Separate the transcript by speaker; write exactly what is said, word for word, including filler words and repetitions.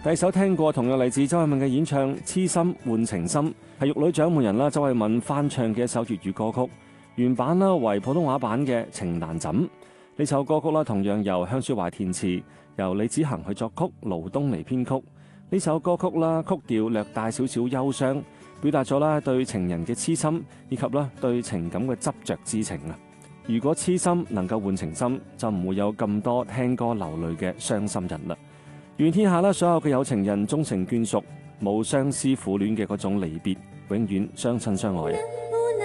Speaker 1: 第一首聽過同樣嚟自周慧敏嘅演唱《痴心換情深》，係玉女掌門人啦周慧敏翻唱嘅一首粵語歌曲，原版啦為普通話版嘅《情難枕》。呢首歌曲啦同樣由向雪懷填詞，由李子恒去作曲，盧東尼編曲。呢首歌曲啦曲調略帶少少憂傷，表達咗啦對情人嘅痴心以及啦對情感嘅執着之情啊！如果痴心能夠換情深，就唔會有咁多聽歌流淚嘅傷心人啦。願天下啦所有嘅有情人終成眷屬，冇相思苦戀嘅嗰種離別，永遠相親相愛。